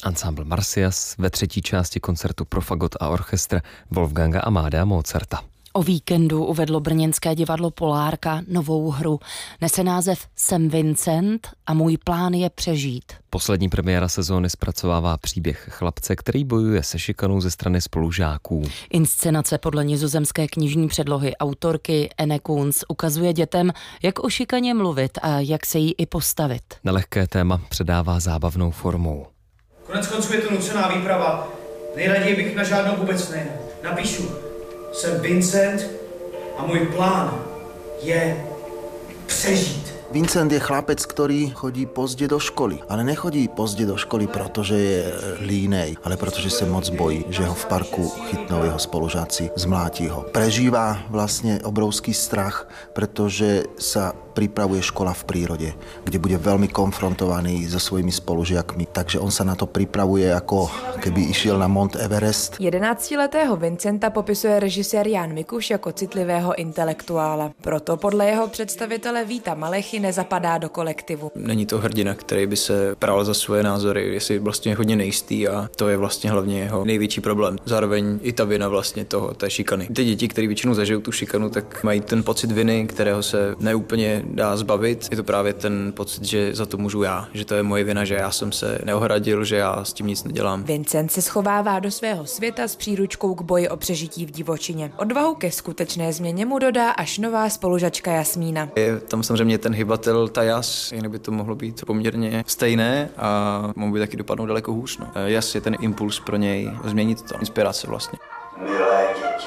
Ansámbl Marsyas ve třetí části koncertu pro fagot a orchestr Wolfganga Amadea Mozarta. O víkendu uvedlo brněnské divadlo Polárka novou hru. Nese název Jsem Vincent a můj plán je přežít. Poslední premiéra sezóny zpracovává příběh chlapce, který bojuje se šikanou ze strany spolužáků. Inscenace podle nizozemské knižní předlohy autorky Anne Kunz ukazuje dětem, jak o šikaně mluvit a jak se jí i postavit. Nelehké téma předává zábavnou formou. Koneckonců je to nucená výprava. Nejraději bych na žádnou vůbec nejel. Napíšu: Jsem Vincent a můj plán je přežít. Vincent je chlapec, ktorý chodí pozdě do školy. Ale nechodí pozdě do školy, protože je línej, ale protože se moc bojí, že ho v parku chytnou jeho spolužáci, zmlátí ho. Prežívá vlastně obrovský strach, protože sa pripravuje škola v prírode, kde bude veľmi konfrontovaný so svojimi spolužiakmi. Takže on sa na to pripravuje, ako keby išiel na Mount Everest. 11letého Vincenta popisuje režisér Jan Mikuš jako citlivého intelektuála. Proto podle jeho představitele Víta Malechy nezapadá do kolektivu. Není to hrdina, který by se pral za svoje názory, je si vlastně hodně nejistý a to je vlastně hlavně jeho největší problém. Zároveň i ta vina vlastně té šikany. Ty děti, které většinou zažijou tu šikanu, tak mají ten pocit viny, kterého se neúplně dá zbavit. Je to právě ten pocit, že za to můžu já, že to je moje vina, že já jsem se neohradil, že já s tím nic nedělám. Vincent se schovává do svého světa s příručkou k boji o přežití v divočině. Odvahu ke skutečné změně mu dodá až nová spolužačka Jasmína. Je tam samozřejmě ten hybatel, ta Jas, jinak by to mohlo být poměrně stejné a mohl by taky dopadnout daleko hůř. No. Jas je ten impuls pro něj změnit to, inspirace vlastně. Milé děti,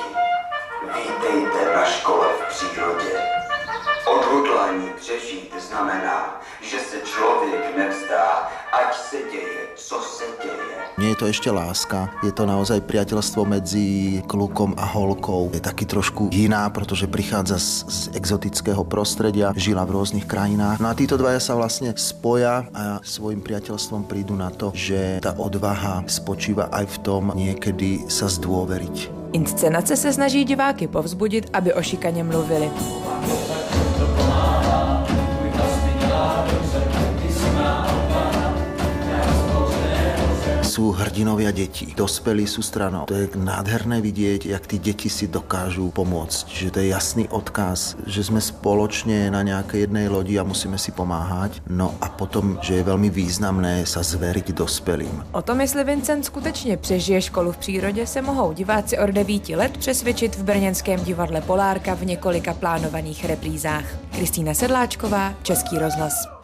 vítejte na škole v přírodě. Odhodlání přežít znamená, že se člověk nevzdá, ať se děje, co se děje. Nie je to ešte láska, je to naozaj priateľstvo medzi klukom a holkou. Je taky trošku jiná, protože prichádza z exotického prostredia, žila v rôznych krajinách. No a títo dvaja sa vlastne spoja a svojim priateľstvom prídu na to, že tá odvaha spočíva aj v tom niekedy sa zdôveriť. Inscenace se snaží diváky povzbudit, aby o šikaně mluvili. Sú hrdinovia detí, dospelí sú stranou. To je nádherné vidieť, jak tí deti si dokážu pomôcť. Že to je jasný odkaz, že sme spoločne na nejakej jednej lodi a musíme si pomáhať. No a potom, že je veľmi významné sa zveriť dospelým. O tom, jestli Vincent skutečně přežije školu v přírodě, se mohou diváci od 9 let přesvědčit v brněnském divadle Polárka v několika plánovaných reprízách. Kristýna Sedláčková, Český rozhlas.